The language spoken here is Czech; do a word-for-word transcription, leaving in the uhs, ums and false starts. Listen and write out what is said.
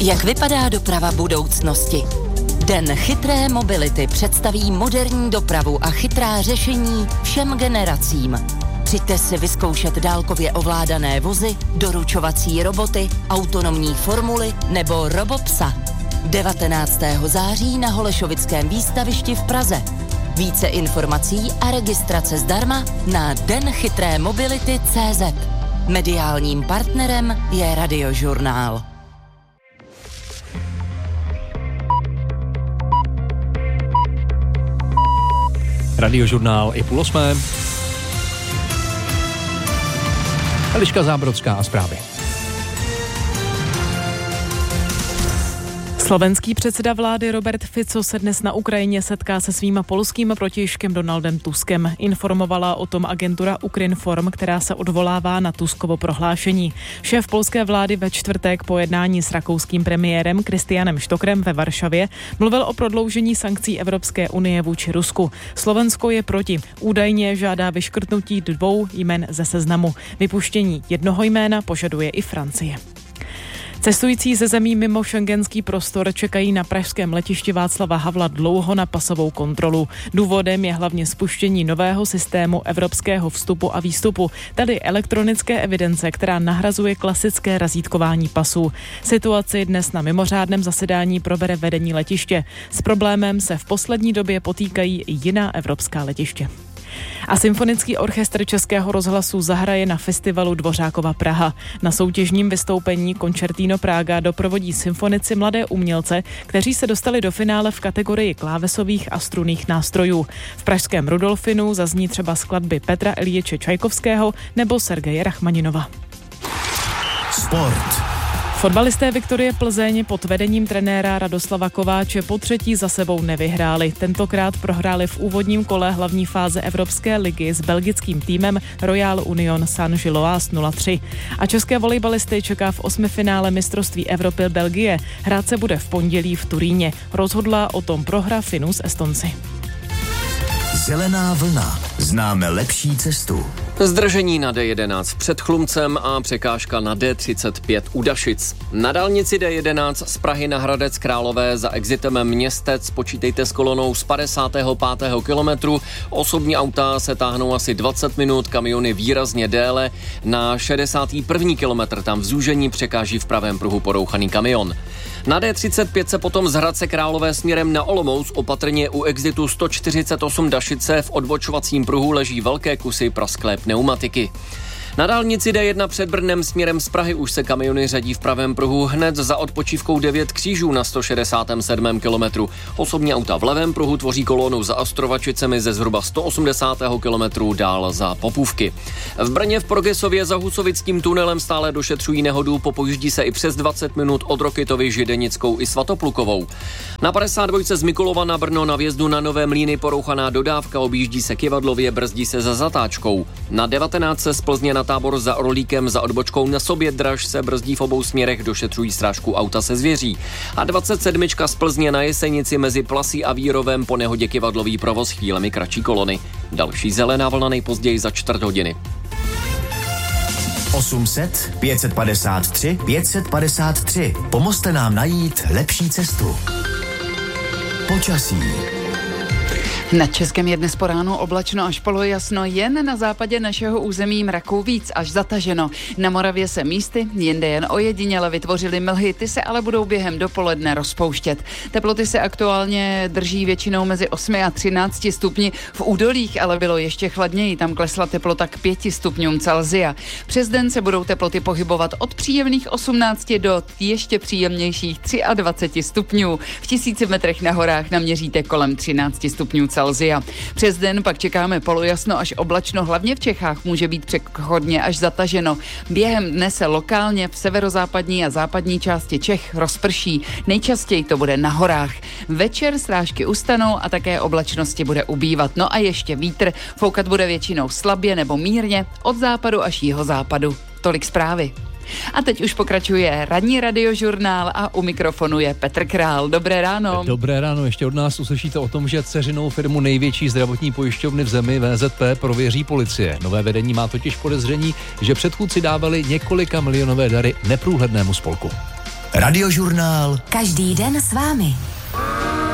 Jak vypadá doprava budoucnosti? Den chytré mobility představí moderní dopravu a chytrá řešení všem generacím. Přijďte si vyzkoušet dálkově ovládané vozy, doručovací roboty, autonomní formuly nebo robopsa. devatenáctého září na Holešovickém výstavišti v Praze. Více informací a registrace zdarma na den chytré mobility tečka cé zet. Mediálním partnerem je Radiožurnál. Radiožurnál i půl osmé. Eliška Zábrodská a zprávy. Slovenský předseda vlády Robert Fico se dnes na Ukrajině setká se svým polským protějškem Donaldem Tuskem. Informovala o tom agentura Ukrinform, která se odvolává na Tuskovo prohlášení. Šéf polské vlády ve čtvrtek po jednání s rakouským premiérem Kristianem Štokrem ve Varšavě mluvil o prodloužení sankcí Evropské unie vůči Rusku. Slovensko je proti. Údajně žádá vyškrtnutí dvou jmen ze seznamu. Vypuštění jednoho jména požaduje i Francie. Cestující ze zemí mimo šengenský prostor čekají na pražském letišti Václava Havla dlouho na pasovou kontrolu. Důvodem je hlavně spuštění nového systému evropského vstupu a výstupu, tedy elektronické evidence, která nahrazuje klasické razítkování pasů. Situaci dnes na mimořádném zasedání probere vedení letiště. S problémem se v poslední době potýkají i jiná evropská letiště. A Symfonický orchestr Českého rozhlasu zahraje na festivalu Dvořákova Praha. Na soutěžním vystoupení Concertino Praga doprovodí symfonici mladé umělce, kteří se dostali do finále v kategorii klávesových a strunných nástrojů. V pražském Rudolfinu zazní třeba skladby Petra Iljiče Čajkovského nebo Sergeje Rachmaninova. Sport. Fotbalisté Viktorie Plzeň pod vedením trenéra Radoslava Kováče po třetí za sebou nevyhráli. Tentokrát prohráli v úvodním kole hlavní fáze Evropské ligy s belgickým týmem Royal Union Saint-Gilloise nula tři. A české volejbalisty čeká v osmifinále mistrovství Evropy Belgie. Hrát se bude v pondělí v Turíně. Rozhodla o tom prohra Finů s Estonci. Zelená vlna. Známe lepší cestu. Zdržení na D jedenáct před Chlumcem a překážka na D třicet pět u Dašic. Na dálnici D jedenáct z Prahy na Hradec Králové za exitem Městec počítejte s kolonou z padesátého pátého kilometru. Osobní auta se táhnou asi dvacet minut, kamiony výrazně déle. Na šedesátý první kilometr tam v zúžení překáží v pravém pruhu porouchaný kamion. Na D třicet pět se potom z Hradce Králové směrem na Olomouc opatrně u exitu sto čtyřicet osm Dašice v odbočovacím pruhu leží velké kusy prasklé pneumatiky. Na dálnici D jedna před Brnem směrem z Prahy už se kamiony řadí v pravém pruhu hned za odpočívkou devět křížů na sto šedesátém sedmém kilometru. Osobní auta v levém pruhu tvoří kolonu za Ostrovačicemi ze zhruba sto osmdesátého kilometru dál za Popůvky. V Brně v Progresově za Husovickým tunelem stále došetřují nehodu, popojíždí se i přes dvacet minut od Rokytovy, Židenickou i Svatoplukovou. Na padesát dva z Mikulova na Brno na vjezdu na Nové Mlýny porouchaná dodávka, objíždí se Kivadlově, brzdí se za zatáčkou. Na devatenáct z Plzně na Tábor za Orlíkem za odbočkou na Sobě Draž se brzdí v obou směrech, došetřují strážku auta se zvěří. A dvacet sedm z Plzně na Jesenici mezi Plasí a Vírovem po nehodě Kivadlový provoz, chvílemi kratší kolony. Další zelená vlna nejpozději za čtvrt hodiny. osm set, pět set padesát tři, pět set padesát tři. Pomozte nám najít lepší cestu. Počasí. Na českém je dnes po ránu oblačno až polojasno, jen na západě našeho území mraků víc až zataženo. Na Moravě se místy, jinde jen ojediněle vytvořily mlhy, ty se ale budou během dopoledne rozpouštět. Teploty se aktuálně drží většinou mezi osmi a třinácti stupni, v údolích ale bylo ještě chladněji, tam klesla teplota k pěti stupňům Celsia. Přes den se budou teploty pohybovat od příjemných osmnácti do ještě příjemnějších dvaceti tří stupňů. V tisíci metrech na horách naměříte kolem třinácti stupňů Celsia. Přes den pak čekáme polojasno až oblačno, hlavně v Čechách může být přechodně až zataženo. Během dne se lokálně v severozápadní a západní části Čech rozprší. Nejčastěji to bude na horách. Večer srážky ustanou a také oblačnosti bude ubývat. No a ještě vítr, foukat bude většinou slabě nebo mírně od západu až jihozápadu. Tolik zprávy. A teď už pokračuje ranní radiožurnál a u mikrofonu je Petr Král. Dobré ráno. Dobré ráno, ještě od nás uslyšíte o tom, že dceřinou firmu největší zdravotní pojišťovny v zemi V Z P prověří policie. Nové vedení má totiž podezření, že předchůdci dávali několika milionové dary neprůhlednému spolku. Radiožurnál. Každý den s vámi.